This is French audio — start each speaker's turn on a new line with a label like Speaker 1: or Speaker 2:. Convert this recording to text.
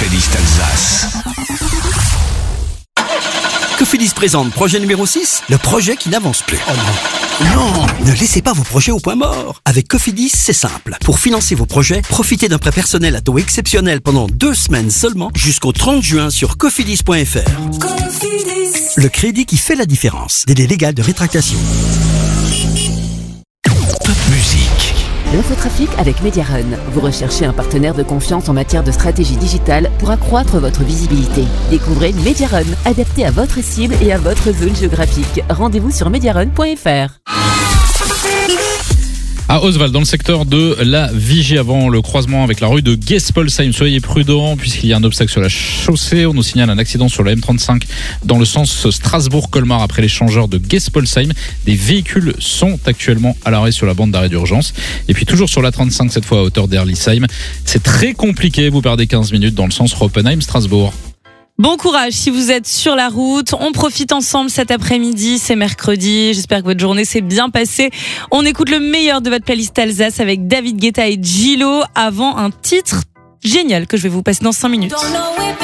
Speaker 1: playlist Alsace.
Speaker 2: Cofidis présente projet numéro 6, le projet qui n'avance plus. Oh non, ne laissez pas vos projets au point mort. Avec Cofidis, c'est simple. Pour financer vos projets, profitez d'un prêt personnel à taux exceptionnel pendant 2 semaines seulement jusqu'au 30 juin sur cofidis.fr. Cofidis. Le crédit qui fait la différence. Délai légal de rétractation.
Speaker 1: Top musique.
Speaker 3: L'infotrafic avec Mediarun. Vous recherchez un partenaire de confiance en matière de stratégie digitale pour accroître votre visibilité. Découvrez Mediarun, adapté à votre cible et à votre zone géographique. Rendez-vous sur mediarun.fr.
Speaker 4: À Oswald, dans le secteur de la Vigie, avant le croisement avec la rue de Gespolsheim. Soyez prudents puisqu'il y a un obstacle sur la chaussée. On nous signale un accident sur la M35 dans le sens Strasbourg-Colmar après l'échangeur de Gespolsheim. Des véhicules sont actuellement à l'arrêt sur la bande d'arrêt d'urgence. Et puis toujours sur la 35, cette fois à hauteur d'Erlisheim. C'est très compliqué, vous perdez 15 minutes dans le sens Roppenheim-Strasbourg.
Speaker 5: Bon courage si vous êtes sur la route. On profite ensemble cet après-midi, c'est mercredi. J'espère que votre journée s'est bien passée. On écoute le meilleur de votre playlist Alsace avec David Guetta et Gillo avant un titre génial que je vais vous passer dans 5 minutes.